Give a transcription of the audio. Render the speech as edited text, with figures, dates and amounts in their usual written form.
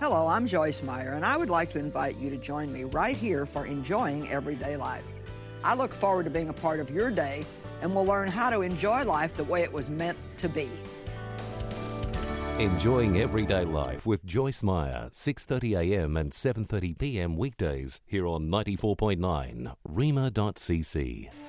Hello, I'm Joyce Meyer, and I would like to invite you to join me right here for Enjoying Everyday Life. I look forward to being a part of your day, and we'll learn how to enjoy life the way it was meant to be. Enjoying Everyday Life with Joyce Meyer, 6:30 a.m. and 7:30 p.m. weekdays here on 94.9 Rhema.cc.